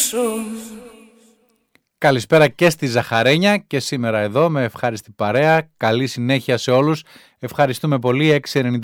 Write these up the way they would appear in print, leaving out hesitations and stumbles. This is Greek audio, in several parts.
πίσω. Καλησπέρα και στη Ζαχαρένια και σήμερα εδώ με ευχάριστη παρέα. Καλή συνέχεια σε όλους. Ευχαριστούμε πολύ.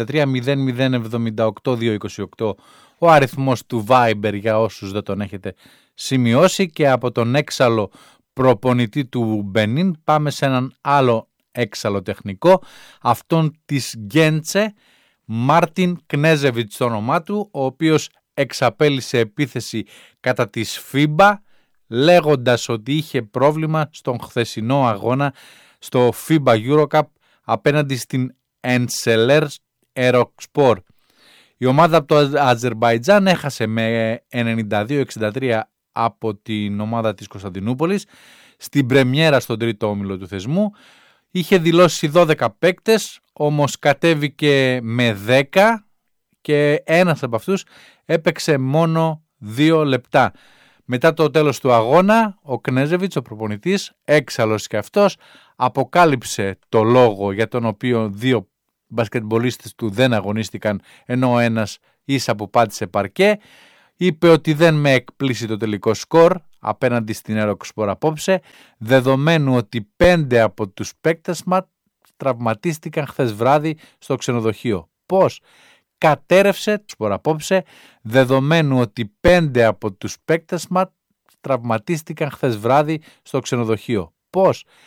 693-0078-228 ο αριθμός του Viber για όσους δεν τον έχετε σημειώσει, και από τον έξαλλο προπονητή του Μπενίν πάμε σε έναν άλλο έξαλλο τεχνικό, αυτόν της Γκέντσε, Μάρτιν Κνέζεβιτς το όνομά του, ο οποίος εξαπέλυσε επίθεση κατά της FIBA λέγοντας ότι είχε πρόβλημα στον χθεσινό αγώνα στο FIBA Eurocup απέναντι στην Enseler Erokspor. Η ομάδα από το Αζερμπαϊτζάν έχασε με 92-63 από την ομάδα της Κωνσταντινούπολης στην πρεμιέρα στον τρίτο όμιλο του θεσμού. Είχε δηλώσει 12 παίκτες, όμως κατέβηκε με 10 και ένας από αυτούς έπαιξε μόνο 2 λεπτά. Μετά το τέλος του αγώνα, ο Κνέζεβιτς, ο προπονητής, έξαλλος και αυτός, αποκάλυψε το λόγο για τον οποίο δύο μπασκετμπολίστες του δεν αγωνίστηκαν, ενώ ο ένας ίσα που πάτησε παρκέ. Είπε ότι δεν με εκπλήσει το τελικό σκορ απέναντι στην Erokspor απόψε, δεδομένου ότι 5 από τους παίκτες μας τραυματίστηκαν χθες βράδυ στο ξενοδοχείο. Πώς? Κατέρευσε το σπορ απόψε, δεδομένου ότι 5 από τους παίκτες μας τραυματίστηκαν χθες βράδυ στο ξενοδοχείο. Πώς?